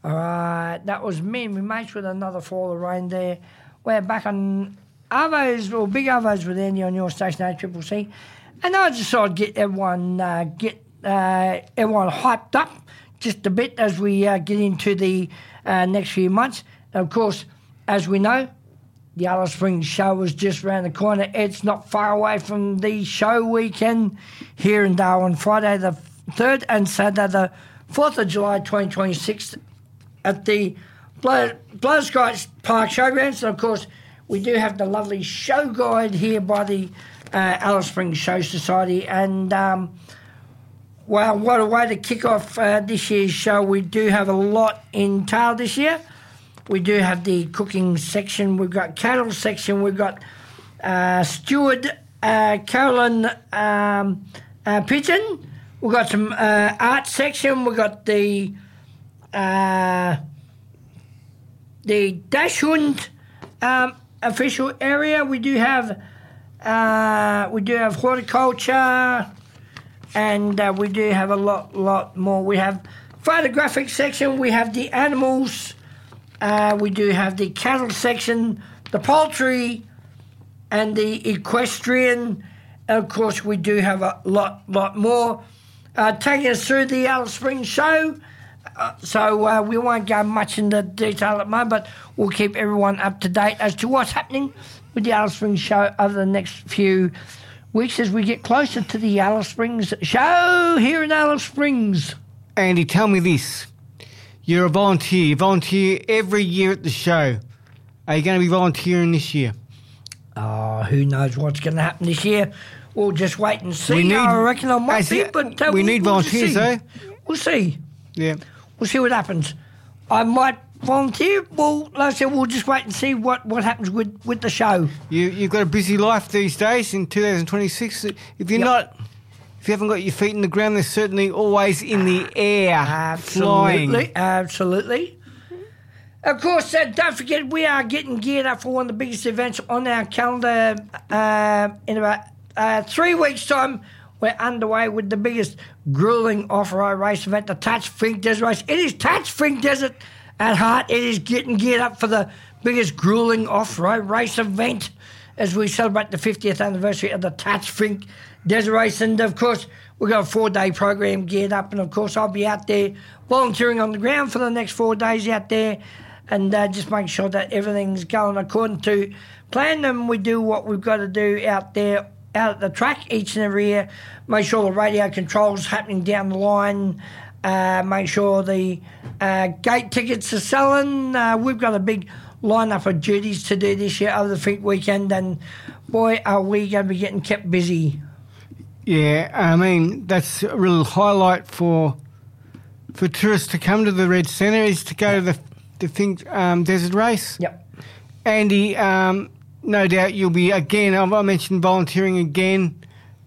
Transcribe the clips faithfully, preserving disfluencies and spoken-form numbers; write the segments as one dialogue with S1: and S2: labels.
S1: All right, that was me and my mates with another fall of rain there. We're back on Arvos, or Big Arvos with Andy on your station, A C C C. And I just thought I'd get everyone, uh, get, uh, everyone hyped up just a bit as we uh, get into the uh, next few months. And of course, as we know, the Alice Springs show is just around the corner. It's not far away from the show weekend here in Darwin, Friday the third and Saturday the fourth of July twenty twenty-six at the Blow Sky Park Showgrounds. And of course, we do have the lovely show guide here by the uh, Alice Springs Show Society. And, um, well, what a way to kick off uh, this year's show. We do have a lot in tail this year. We do have the cooking section. We've got cattle section. We've got uh, steward uh, Carolyn um, uh, Pigeon. We've got some uh, art section. We've got the uh, the Dachshund um, official area. We do have uh, we do have horticulture, and uh, we do have a lot lot more. We have photographic section. We have the animals. Uh, we do have the cattle section, the poultry, and the equestrian. And of course, we do have a lot, lot more. Uh, taking us through the Alice Springs show. Uh, so uh, we won't go much into detail at the moment, but we'll keep everyone up to date as to what's happening with the Alice Springs show over the next few weeks as we get closer to the Alice Springs show here in Alice Springs.
S2: Andy, tell me this. You're a volunteer. You volunteer every year at the show. Are you going to be volunteering this year?
S1: Oh, who knows what's going to happen this year. We'll just wait and see.
S2: We need,
S1: I reckon I might be,
S2: it,
S1: but uh,
S2: we
S1: we'll,
S2: need
S1: we'll
S2: volunteers, though.
S1: We'll see.
S2: Yeah.
S1: We'll see what happens. I might volunteer. Well, like I said, we'll just wait and see what, what happens with, with the show.
S2: You, you've got a busy life these days in two thousand twenty-six. If you're
S1: yep.
S2: not... If you haven't got your feet in the ground, they're certainly always in the air,
S1: absolutely,
S2: flying.
S1: Absolutely. Of course, uh, don't forget, we are getting geared up for one of the biggest events on our calendar uh, in about uh, three weeks' time. We're underway with the biggest gruelling off-road race event, the Touch Fink Desert Race. It is Touch Fink Desert at heart. It is getting geared up for the biggest gruelling off-road race event as we celebrate the fiftieth anniversary of the Touch Fink Desert Race. And, of course, we've got a four-day program geared up. And, of course, I'll be out there volunteering on the ground for the next four days out there and uh, just make sure that everything's going according to plan. And we do what we've got to do out there, out at the track each and every year. Make sure the radio control's happening down the line. Uh, make sure the uh, gate tickets are selling. Uh, we've got a big lineup of duties to do this year over the Fink weekend. And, boy, are we going to be getting kept busy.
S2: Yeah, I mean, that's a real highlight for for tourists to come to the Red Centre is to go to the, the Fink um, Desert Race.
S1: Yep.
S2: Andy, um, no doubt you'll be, again, I mentioned volunteering again,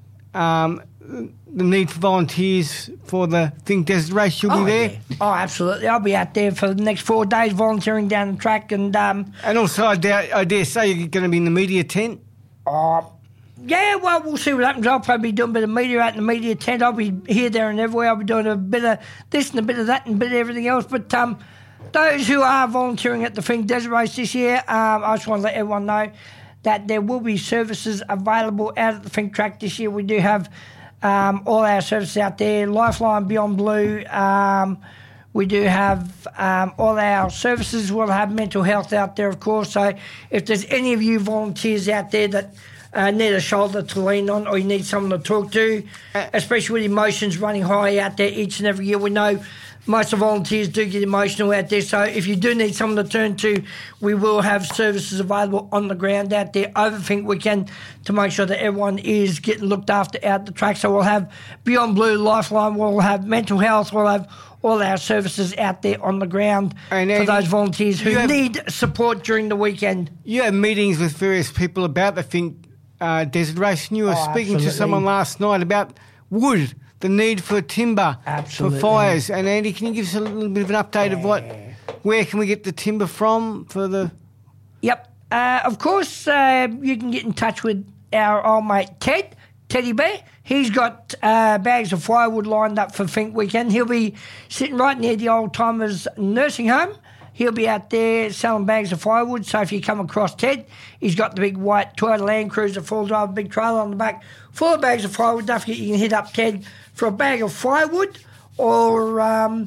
S2: um, the need for volunteers for the Fink Desert Race. You'll
S1: oh,
S2: be there?
S1: Yeah. Oh, absolutely. I'll be out there for the next four days volunteering down the track. And um,
S2: and also, I, doubt, I dare say you're going to be in the media tent?
S1: Oh, yeah, well, we'll see what happens. I'll probably be doing a bit of media out in the media tent. I'll be here, there and everywhere. I'll be doing a bit of this and a bit of that and a bit of everything else. But um, those who are volunteering at the Fink Desert Race this year, um, I just want to let everyone know that there will be services available out at the Fink track this year. We do have um, all our services out there, Lifeline, Beyond Blue. Um, we do have um, all our services. We'll have mental health out there, of course. So if there's any of you volunteers out there that Uh, need a shoulder to lean on or you need someone to talk to, especially with emotions running high out there each and every year. We know most of the volunteers do get emotional out there, so if you do need someone to turn to, we will have services available on the ground out there over Fink Weekend to make sure that everyone is getting looked after out the track. So we'll have Beyond Blue, Lifeline, we'll have mental health, we'll have all our services out there on the ground and for those volunteers who have, need support during the weekend.
S2: You have meetings with various people about the Fink Uh, Desert Race, and you were
S1: oh,
S2: speaking
S1: absolutely.
S2: to someone last night about wood, the need for timber
S1: absolutely.
S2: for fires. And Andy, can you give us a little bit of an update yeah. of what, where can we get the timber from for the?
S1: Yep, uh, of course uh, you can get in touch with our old mate Ted, Teddy Bear. He's got uh, bags of firewood lined up for Finke Weekend. He'll be sitting right near the Old Timers Nursing Home. He'll be out there selling bags of firewood. So if you come across Ted, he's got the big white Toyota Land Cruiser full drive, big trailer on the back, full of bags of firewood. Don't forget you can hit up Ted for a bag of firewood, or um,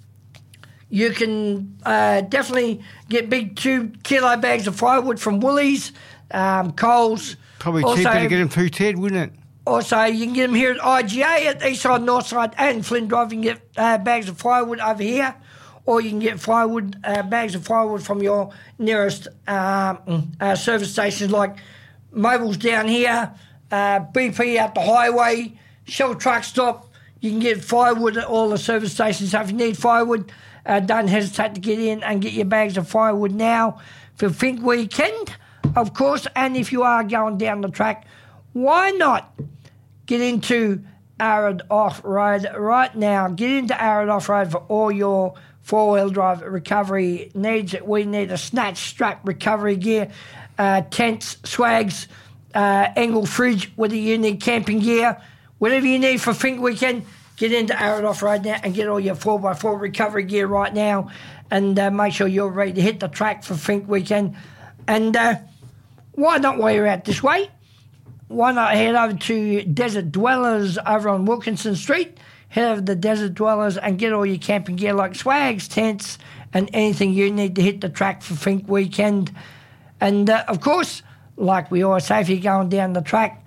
S1: you can uh, definitely get big two kilo bags of firewood from Woolies, um, Coles.
S2: Probably
S1: also,
S2: cheaper to get them through Ted, wouldn't it?
S1: Also, you can get them here at I G A at East Side, North Side and Flynn Drive. You can get uh, bags of firewood over here, or you can get firewood uh, bags of firewood from your nearest um, uh, service stations like Mobil's down here, uh, B P out the highway, Shell Truck Stop. You can get firewood at all the service stations. So if you need firewood, uh, don't hesitate to get in and get your bags of firewood now for Finke Weekend, of course. And if you are going down the track, why not get into Arid Off-Road right now? Get into Arid Off-Road for all your four-wheel drive recovery needs. We need a snatch strap recovery gear, uh, tents, swags, uh, Engel fridge, whether you need camping gear, whatever you need for Finke Weekend, get into Arid Off-Road now and get all your four by four recovery gear right now, and uh, make sure you're ready to hit the track for Finke Weekend. And uh, why not, while you're out this way, why not head over to Desert Dwellers over on Wilkinson Street? Head over to Desert Dwellers and get all your camping gear like swags, tents, and anything you need to hit the track for Finke Weekend. And, uh, of course, like we always say, if you're going down the track,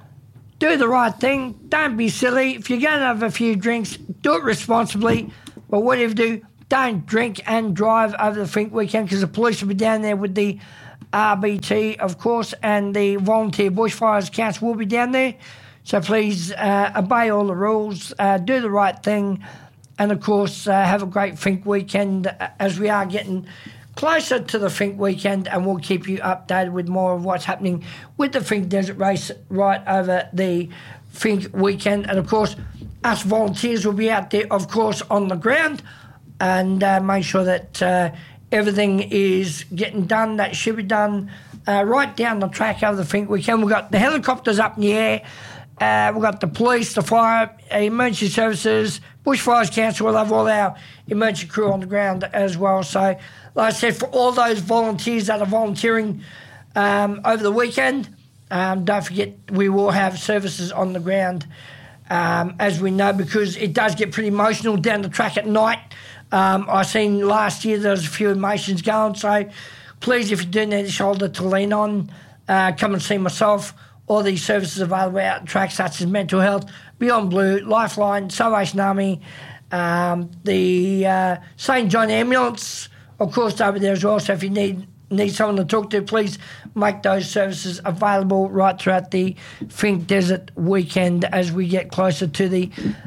S1: do the right thing. Don't be silly. If you're going to have a few drinks, do it responsibly. But whatever you do, don't drink and drive over the Finke Weekend, because the police will be down there with the R B T, of course, and the Volunteer Bushfires Council will be down there. So please uh, obey all the rules, uh, do the right thing, and, of course, uh, have a great Finke Weekend as we are getting closer to the Finke Weekend, and we'll keep you updated with more of what's happening with the Finke Desert Race right over the Finke Weekend. And, of course, us volunteers will be out there, of course, on the ground, and uh, make sure that uh, everything is getting done that should be done uh, right down the track over the Finke Weekend. We've got the helicopters up in the air. Uh, we've got the police, the fire, emergency services, Bushfires Council. We'll have all our emergency crew on the ground as well. So, like I said, for all those volunteers that are volunteering um, over the weekend, um, don't forget we will have services on the ground, um, as we know, because it does get pretty emotional down the track at night. Um, I seen last year there was a few emotions going, so please, if you do need a shoulder to lean on, uh, come and see myself. All these services available out on track, such as mental health, Beyond Blue, Lifeline, Salvation Army, um, the uh, Saint John Ambulance, of course, over there as well. So if you need need someone to talk to, please make those services available right throughout the Finke Desert Weekend as we get closer to the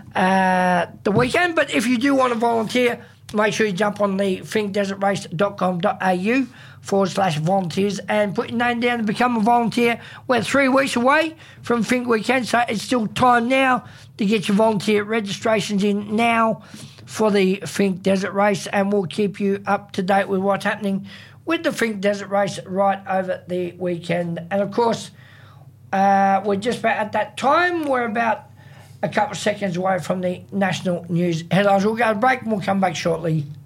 S1: uh, the weekend. But if you do want to volunteer, make sure you jump on the finke desert race dot com dot a u forward slash volunteers and put your name down and become a volunteer. We're three weeks away from Finke Weekend, so it's still time now to get your volunteer registrations in now for the Finke Desert Race, and we'll keep you up to date with what's happening with the Finke Desert Race right over the weekend. And, of course, uh, we're just about at that time. We're about a couple of seconds away from the national news headlines. We'll go to break and we'll come back shortly.